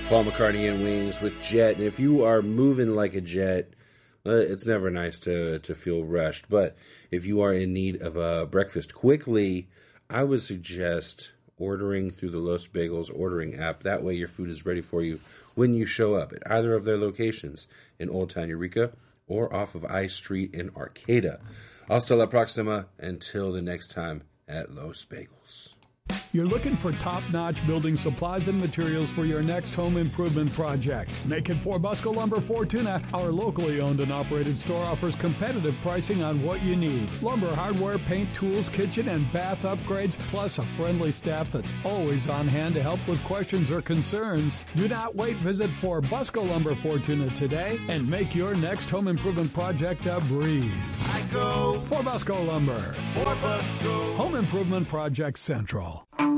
Paul McCartney and Wings with Jet. And if you are moving like a jet, it's never nice to feel rushed. But if you are in need of a breakfast quickly, I would suggest ordering through the Los Bagels ordering app. That way your food is ready for you when you show up at either of their locations in Old Town Eureka or off of I Street in Arcata. Hasta la próxima. Until the next time at Los Bagels. You're looking for top-notch building supplies and materials for your next home improvement project. Make it for Busco Lumber Fortuna. Our locally owned and operated store offers competitive pricing on what you need. Lumber, hardware, paint, tools, kitchen, and bath upgrades, plus a friendly staff that's always on hand to help with questions or concerns. Do not wait. Visit for Busco Lumber Fortuna today and make your next home improvement project a breeze. I go for Busco Lumber. For Busco. Home Improvement Project Central.